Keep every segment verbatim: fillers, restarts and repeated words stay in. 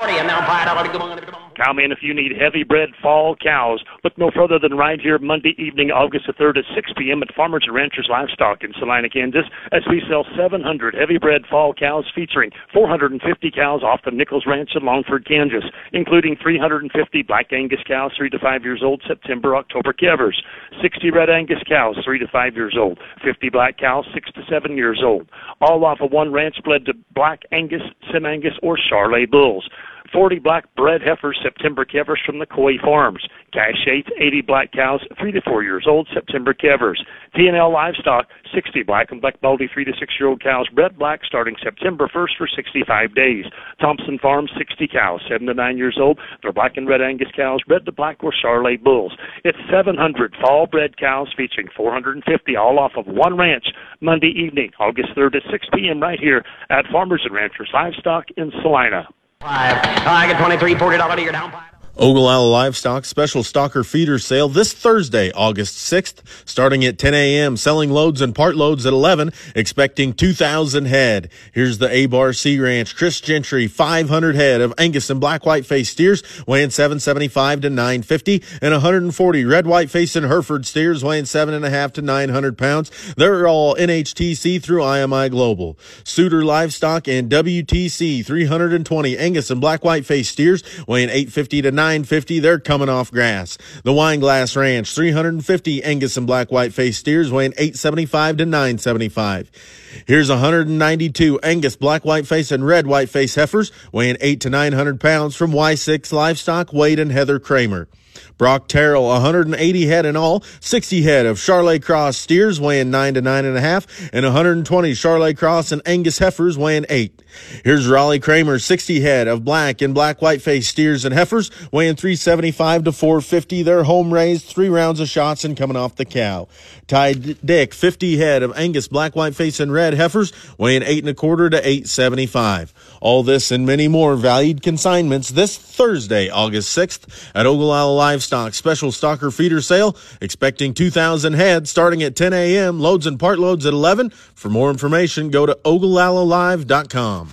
Cowman, if you need heavy-bred fall cows, look no further than right here Monday evening, August the third at six p.m. at Farmers and Ranchers Livestock in Salina, Kansas, as we sell seven hundred heavy-bred fall cows featuring four hundred fifty cows off the Nichols Ranch in Longford, Kansas, including three hundred fifty Black Angus cows, three to five years old, September, October calvers, sixty Red Angus cows, three to five years old, fifty Black cows, six to seven years old, all off of one ranch bred to Black Angus, Sim Angus, or Charolais bulls. forty black bred heifers, September calvers from the Coy Farms. Cash eights, eighty black cows, three to four years old, September calvers. T and L Livestock, sixty black and black baldy three to six year old cows, bred black starting September first for sixty-five days. Thompson Farms, sixty cows, seven to nine years old. They're black and red Angus cows, bred to black or Charolais bulls. It's seven hundred fall bred cows featuring four hundred fifty, all off of one ranch, Monday evening, August third at six p.m. right here at Farmers and Ranchers Livestock in Salina. Five. I get twenty-three, forty dollars. You're down five. Ogallala Livestock special stocker feeder sale this Thursday, August sixth, starting at ten a.m., selling loads and part loads at eleven, expecting two thousand head. Here's the A-Bar Sea Ranch Chris Gentry, five hundred head of Angus and black white-faced steers weighing seven seventy-five to nine fifty, and one hundred forty red white-faced and Hereford steers weighing seven point five to nine hundred pounds. They're all N H T C through I M I Global. Suter Livestock and W T C, three hundred twenty Angus and black white-faced steers weighing eight fifty to nine fifty, they're coming off grass. The Wineglass Ranch, three hundred fifty Angus and black white-faced steers weighing eight seventy-five to nine seventy-five. Here's one hundred ninety-two Angus black white-faced and red white-faced heifers weighing eight to nine hundred pounds from Y six Livestock, Wade and Heather Kramer. Brock Terrell, one hundred eighty head in all, sixty head of Charolais Cross steers weighing nine to nine and a half, and one hundred twenty Charolais Cross and Angus heifers weighing eight. Here's Raleigh Kramer, sixty head of black and black white-faced steers and heifers weighing three seventy-five to four fifty. They're home raised, three rounds of shots and coming off the cow. Ty Dick, fifty head of Angus black white-faced and red heifers weighing eight and a quarter to eight seventy-five. All this and many more valued consignments this Thursday, August sixth at Ogallala Livestock special stocker feeder sale, expecting two thousand head starting at ten a.m., loads and part loads at eleven. For more information, go to ogallala live dot com.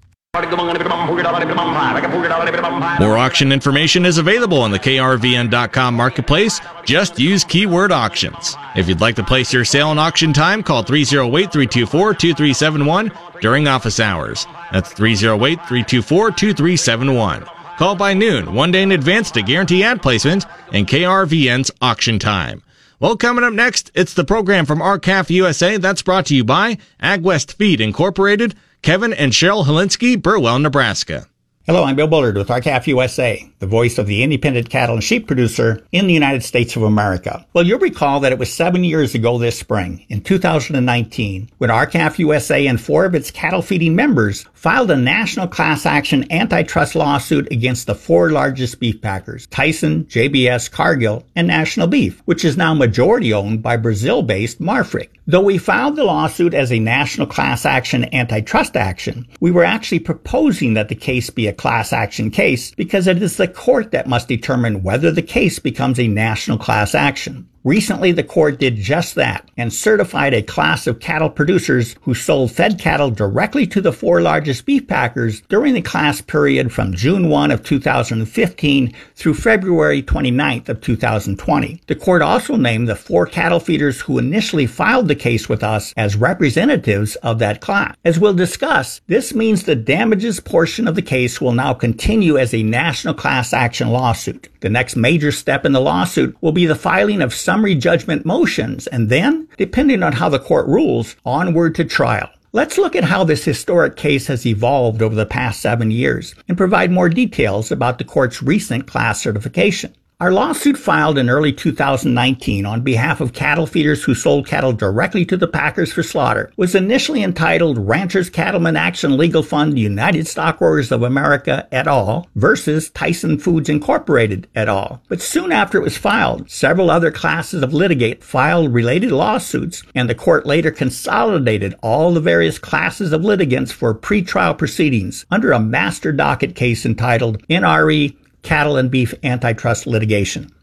More auction information is available on the K R V N dot com marketplace. Just use keyword auctions. If you'd like to place your sale in auction time, call three oh eight, three two four, two three seven one during office hours. That's three oh eight, three two four, two three seven one. Call by noon, one day in advance to guarantee ad placement in K R V N's auction time. Well, coming up next, it's the program from R C A F U S A that's brought to you by AgWest Feed Incorporated, Kevin and Cheryl Helinski, Burwell, Nebraska. Hello, I'm Bill Bullard with R C A F U S A, the voice of the independent cattle and sheep producer in the United States of America. Well, you'll recall that it was seven years ago this spring, in two thousand nineteen, when R C A F U S A and four of its cattle feeding members filed a national class action antitrust lawsuit against the four largest beef packers, Tyson, J B S, Cargill, and National Beef, which is now majority owned by Brazil-based Marfrig. Though we filed the lawsuit as a national class action antitrust action, we were actually proposing that the case be a class action case because it is the court that must determine whether the case becomes a national class action. Recently, the court did just that and certified a class of cattle producers who sold fed cattle directly to the four largest beef packers during the class period from June first of two thousand fifteen through February twenty-ninth of two thousand twenty. The court also named the four cattle feeders who initially filed the case with us as representatives of that class. As we'll discuss, this means the damages portion of the case will now continue as a national class action lawsuit. The next major step in the lawsuit will be the filing of summary judgment motions, and then, depending on how the court rules, onward to trial. Let's look at how this historic case has evolved over the past seven years and provide more details about the court's recent class certification. Our lawsuit filed in early two thousand nineteen on behalf of cattle feeders who sold cattle directly to the packers for slaughter was initially entitled Ranchers Cattlemen Action Legal Fund United Stockgrowers of America et al. Versus Tyson Foods Incorporated et al. But soon after it was filed, several other classes of litigate filed related lawsuits, and the court later consolidated all the various classes of litigants for pretrial proceedings under a master docket case entitled N R E Cattle and Beef Antitrust Litigation.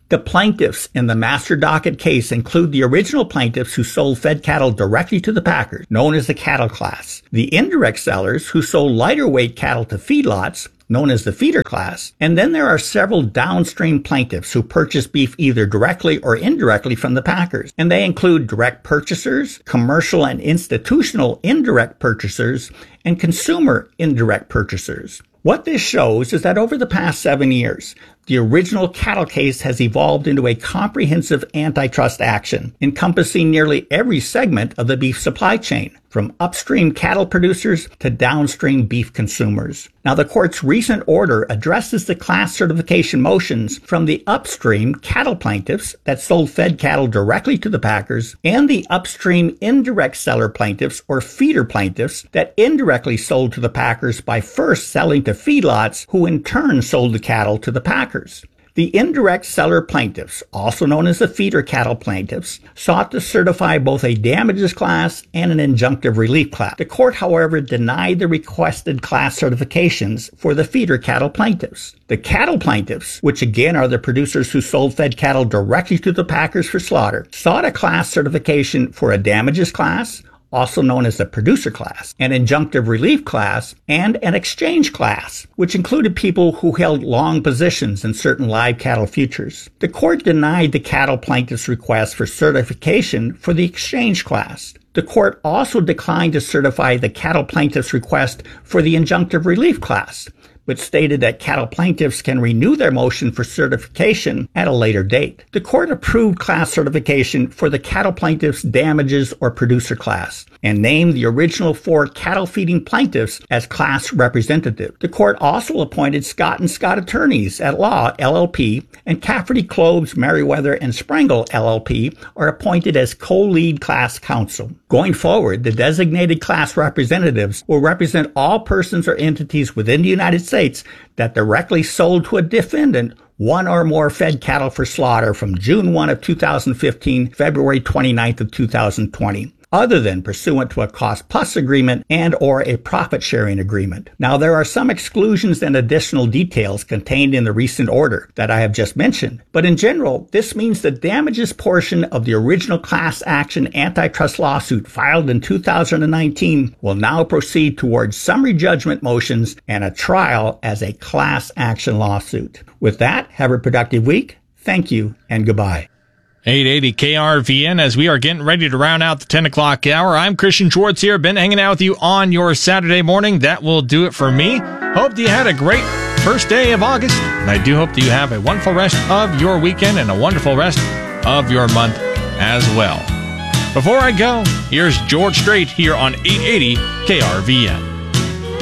The plaintiffs in the master docket case include the original plaintiffs who sold fed cattle directly to the packers, known as the cattle class, the indirect sellers who sold lighter weight cattle to feedlots, known as the feeder class, and then there are several downstream plaintiffs who purchase beef either directly or indirectly from the packers, and they include direct purchasers, commercial and institutional indirect purchasers, and consumer indirect purchasers. What this shows is that over the past seven years, the original cattle case has evolved into a comprehensive antitrust action, encompassing nearly every segment of the beef supply chain, from upstream cattle producers to downstream beef consumers. Now, the court's recent order addresses the class certification motions from the upstream cattle plaintiffs that sold fed cattle directly to the packers and the upstream indirect seller plaintiffs or feeder plaintiffs that indirectly sold to the packers by first selling to feedlots who in turn sold the cattle to the packers. The indirect seller plaintiffs, also known as the feeder cattle plaintiffs, sought to certify both a damages class and an injunctive relief class. The court, however, denied the requested class certifications for the feeder cattle plaintiffs. The cattle plaintiffs, which again are the producers who sold fed cattle directly to the packers for slaughter, sought a class certification for a damages class, also known as the producer class, an injunctive relief class, and an exchange class, which included people who held long positions in certain live cattle futures. The court denied the cattle plaintiffs' request for certification for the exchange class. The court also declined to certify the cattle plaintiffs' request for the injunctive relief class, but stated that cattle plaintiffs can renew their motion for certification at a later date. The court approved class certification for the cattle plaintiffs' damages or producer class and named the original four cattle feeding plaintiffs as class representative. The court also appointed Scott and Scott Attorneys at Law, L L P, and Cafferty, Cloves, Merriweather, and Sprengel, L L P, are appointed as co-lead class counsel. Going forward, the designated class representatives will represent all persons or entities within the United States that directly sold to a defendant one or more fed cattle for slaughter from June first of two thousand fifteen, February twenty-ninth of two thousand twenty. Other than pursuant to a cost-plus agreement and or a profit-sharing agreement. Now, there are some exclusions and additional details contained in the recent order that I have just mentioned, but in general, this means the damages portion of the original class action antitrust lawsuit filed in two thousand nineteen will now proceed towards summary judgment motions and a trial as a class action lawsuit. With that, have a productive week. Thank you, and goodbye. eight eighty K R V N, as we are getting ready to round out the ten o'clock hour. I'm Christian Schwartz here, been hanging out with you on your Saturday morning. That will do it for me. Hope that you had a great first day of August, and I do hope that you have a wonderful rest of your weekend and a wonderful rest of your month as well. Before I go, here's George Strait here on eight eighty K R V N.